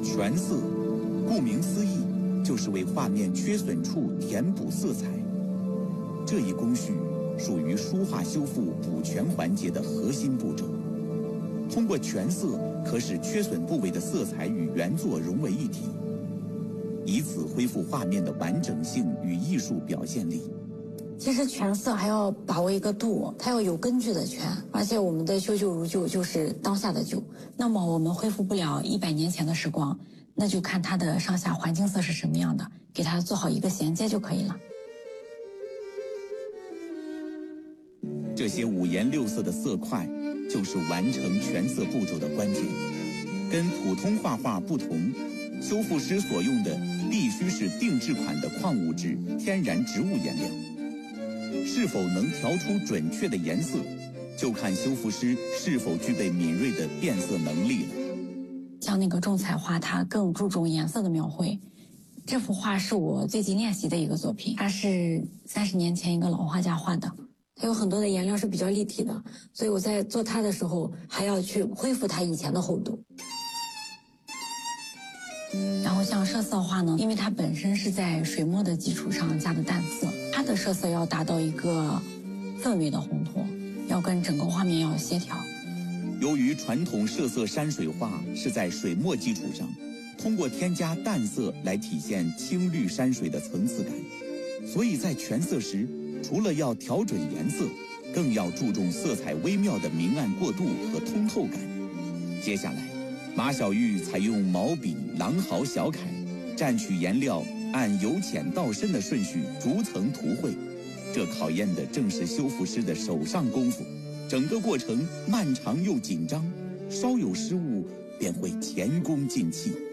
全色，顾名思义，就是为画面缺损处填补色彩。这一工序属于书画修复补全环节的核心步骤。通过全色，可使缺损部位的色彩与原作融为一体，以此恢复画面的完整性与艺术表现力。 其实全色还要把握一个度，它要有根据的全，而且我们的修旧如旧就是当下的旧。那么我们恢复不了100年前的时光，那就看它的上下环境色是什么样的，给它做好一个衔接就可以了。 这些五颜六色的色块就是完成全色步骤的关键。跟普通画画不同，修复师所用的必须是定制款的矿物质天然植物颜料。是否能调出准确的颜色，就看修复师是否具备敏锐的变色能力了。 像那个重彩画，它更注重颜色的描绘。这幅画是我最近练习的一个作品，它是30年前一个老画家画的，它有很多的颜料是比较立体的，所以我在做它的时候还要去恢复它以前的厚度。然后像色画呢，因为它本身是在水墨的基础上加的淡色，它的色要达到一个氛围的烘托，要跟整个画面要协调。 由于传统色山水画是在水墨基础上，通过添加淡色来体现青绿山水的层次感，所以在全色时，除了要调准颜色，更要注重色彩微妙的明暗过渡和通透感。接下来，马晓玉采用毛笔、狼毫、小楷，蘸取颜料，按由浅到深的顺序逐层涂绘。这考验的正是修复师的手上功夫，整个过程漫长又紧张，稍有失误便会前功尽弃。